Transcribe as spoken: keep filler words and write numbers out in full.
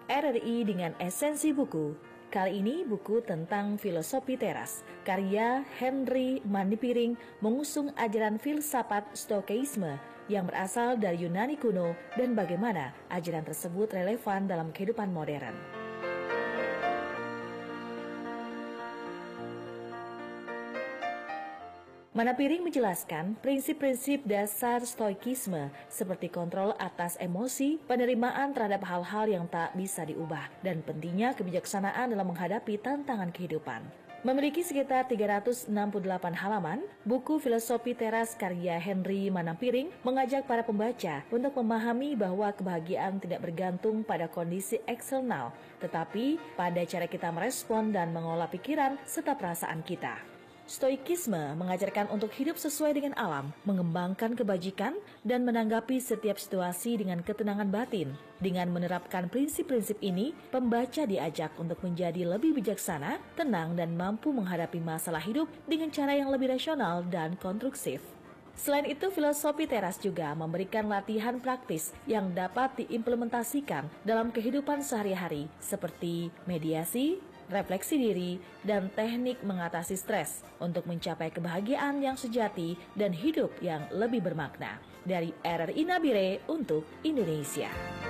R R I dengan esensi buku. Kali ini buku tentang filosofi teras, karya Henry Manipiring mengusung ajaran filsafat Stoicisme yang berasal dari Yunani kuno dan bagaimana ajaran tersebut relevan dalam kehidupan modern. Manipiring menjelaskan prinsip-prinsip dasar Stoikisme seperti kontrol atas emosi, penerimaan terhadap hal-hal yang tak bisa diubah, dan pentingnya kebijaksanaan dalam menghadapi tantangan kehidupan. Memiliki sekitar tiga ratus enam puluh delapan halaman, buku Filosofi Teras karya Henry Manipiring mengajak para pembaca untuk memahami bahwa kebahagiaan tidak bergantung pada kondisi eksternal, tetapi pada cara kita merespon dan mengolah pikiran serta perasaan kita. Stoikisme mengajarkan untuk hidup sesuai dengan alam, mengembangkan kebajikan, dan menanggapi setiap situasi dengan ketenangan batin. Dengan menerapkan prinsip-prinsip ini, pembaca diajak untuk menjadi lebih bijaksana, tenang, dan mampu menghadapi masalah hidup dengan cara yang lebih rasional dan konstruksif. Selain itu, filosofi teras juga memberikan latihan praktis yang dapat diimplementasikan dalam kehidupan sehari-hari, seperti mediasi, refleksi diri, dan teknik mengatasi stres untuk mencapai kebahagiaan yang sejati dan hidup yang lebih bermakna. Dari R R I Nabire untuk Indonesia.